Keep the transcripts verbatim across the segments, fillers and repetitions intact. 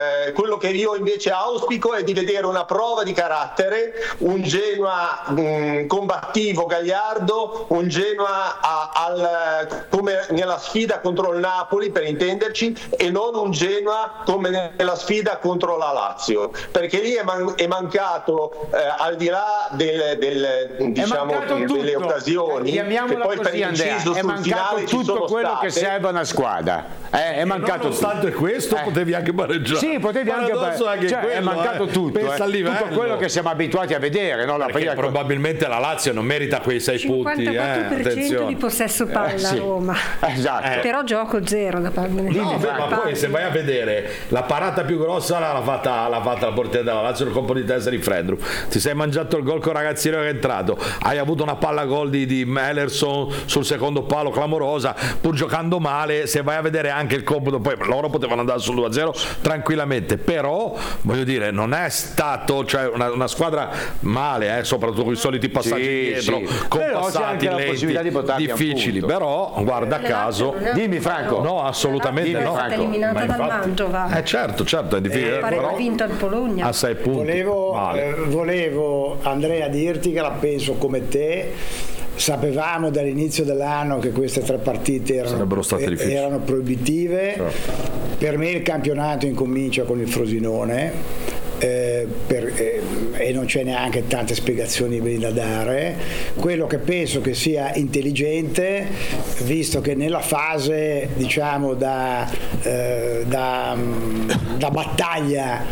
Eh, quello che io invece auspico è di vedere una prova di carattere, un Genoa mh, combattivo, gagliardo, un Genoa a, al, come nella sfida contro il Napoli, per intenderci, e non un Genoa come nella sfida contro la Lazio, perché lì è, man- è mancato eh, al di là del, del, diciamo, delle occasioni, chiamiamola che poi così, per Andrea, inciso è sul mancato finale ci tutto sono quello state. che serve a una squadra, eh, è mancato nonostante tutto. questo eh. potevi anche pareggiare. Sì, potevi anche, anche cioè, quello, è mancato eh. tutto, Pensa eh. al livello. tutto quello che siamo abituati a vedere, no? La Perché prima- probabilmente la Lazio non merita quei sei punti, cinquantaquattro per cento eh, di possesso palla Eh, sì. a Roma, Esatto. però gioco zero da parte No, beh, ma poi se vai a vedere la parata più grossa l'ha fatta, l'ha fatta la portiera della Lazio nel colpo di testa di Fredru. Ti sei mangiato il gol con il ragazzino che è entrato, hai avuto una palla gol di, di Mellerson sul secondo palo clamorosa, pur giocando male. Se vai a vedere anche il computo, poi loro potevano andare sul due a zero tranquillamente, però voglio dire non è stato, cioè una, una squadra male, eh, soprattutto con i soliti passaggi Sì, dietro, sì. con Però c'è passati anche la possibilità di lenti, portarli a un difficili, punto. però guarda caso, Dimmi Franco. no, assolutamente Dimmi, no. è stata Franco, eliminata ma dal infatti- Mantova, Eh certo, certo, è difficile, pare che però ha vinto il Bologna. a sei punti. Volevo, Male. eh, volevo, Andrea, dirti che la penso come te. Sapevamo dall'inizio dell'anno che queste tre partite erano, Sarebbero state eh, difficili. erano proibitive. Certo. Per me il campionato incomincia con il Frosinone. Eh, per, eh, e non c'è neanche tante spiegazioni da dare. Quello che penso che sia intelligente, visto che nella fase diciamo da, eh, da, da battaglia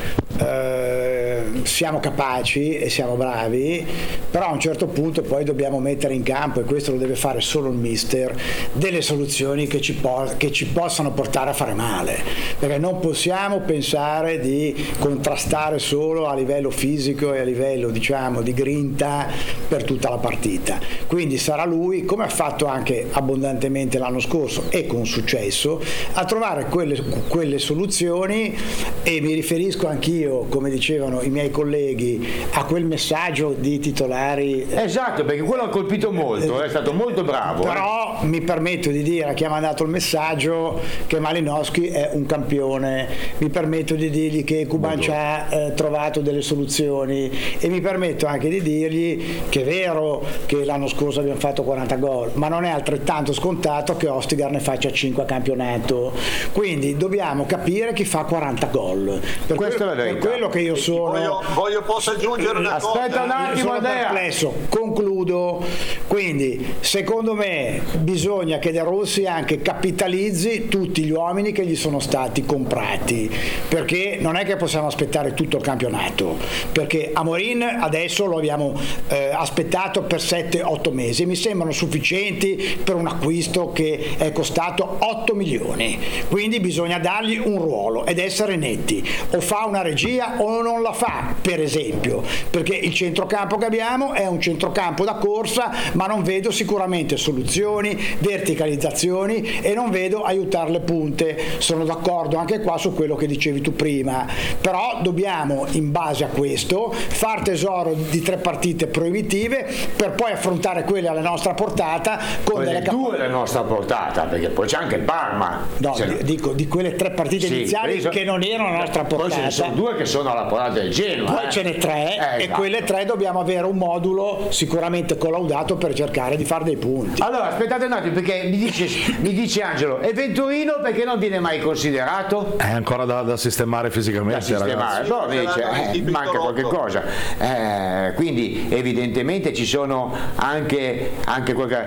eh, siamo capaci e siamo bravi, però a un certo punto poi dobbiamo mettere in campo, e questo lo deve fare solo il mister, delle soluzioni che ci, po- che ci possano portare a fare male, perché non possiamo pensare di contrastare solo a livello fisico e a livello diciamo di grinta per tutta la partita. Quindi sarà lui, come ha fatto anche abbondantemente l'anno scorso e con successo, a trovare quelle, quelle soluzioni, e mi riferisco anch'io, come dicevano i miei colleghi, a quel messaggio di titolari. Esatto, perché quello ha colpito molto, è stato molto bravo. Però eh. mi permetto di dire a chi ha mandato il messaggio che Malinowski è un campione, mi permetto di dirgli che Kuban ci ha eh, trovato delle soluzioni, e mi permetto anche di dirgli che è vero che l'anno scorso abbiamo fatto quaranta gol, ma non è altrettanto scontato che Ostigar ne faccia cinque a campionato, quindi dobbiamo capire chi fa quaranta gol. Per, Questa quello, è la per verità. quello che io sono Voglio, voglio posso aggiungere una Aspetta cosa. un attimo, sono Andrea. perplesso, concludo. Quindi secondo me bisogna che De Rossi anche capitalizzi tutti gli uomini che gli sono stati comprati, perché non è che possiamo aspettare tutto il campionato, perché Amorin adesso lo abbiamo eh, aspettato per sette otto mesi, mi sembrano sufficienti per un acquisto che è costato otto milioni, quindi bisogna dargli un ruolo ed essere netti, o fa una regia o non la fa, per esempio, perché il centrocampo che abbiamo è un centrocampo da corsa, ma non vedo sicuramente soluzioni, verticalizzazioni, e non vedo aiutare le punte. Sono d'accordo anche qua su quello che dicevi tu prima, però dobbiamo in base a questo far tesoro di tre partite proibitive per poi affrontare quelle alla nostra portata con Quelle delle due capacità. alla nostra portata, perché poi c'è anche il Parma. No, Cioè, di- dico di quelle tre partite sì, iniziali preso- che non erano alla nostra Poi ce ne portata. sono due che sono alla portata del Genoa. Poi eh. ce ne tre, Eh, e esatto. quelle tre dobbiamo avere un modulo sicuramente collaudato per cercare di fare dei punti. Allora, aspettate un attimo, perché mi dice, mi dice Angelo, e Venturino perché non viene mai considerato? È ancora da, da sistemare fisicamente, Da sistemare, ragazzi. però dice, L'hanno eh, manca qualche rotto. cosa. Eh, quindi evidentemente ci sono anche, anche qualche.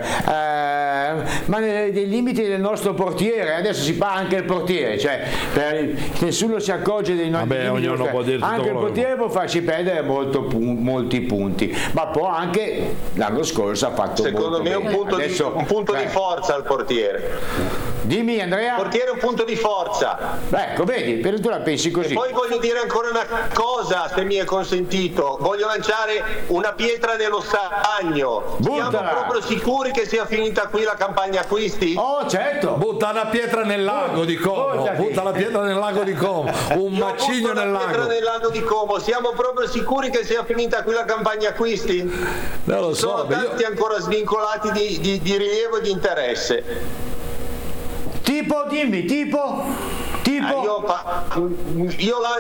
Eh, ma nei, nei limiti del nostro portiere, adesso si parla anche il portiere, cioè per- nessuno si accorge dei nostri Vabbè, limiti, ognuno può dire tutto anche il quello che portiere può farci perdere molto pu- molti punti, ma può anche l'anno scorso ha fatto Secondo molto me è un bene. punto, Adesso, di, un punto eh, di forza al portiere. Dimmi Andrea. Il portiere è un punto di forza. Ecco, vedi, per tu la pensi così. Poi voglio dire ancora una cosa, se mi è consentito. Voglio lanciare una pietra nello stagno. Siamo Buttala. proprio sicuri che sia finita qui la campagna acquisti? Oh, certo. Butta la pietra nel lago di Como, Buttati. butta la pietra nel lago di Como, un Io macigno butto la nel pietra lago. nel lago di Como. Siamo proprio sicuri che sia finita qui la campagna acquisti? Non lo Sono so, io- tanti ancora svincolati di, di, di rilievo e di interesse. Tipo, dimmi, tipo, tipo. Ah, io, pa- io lancio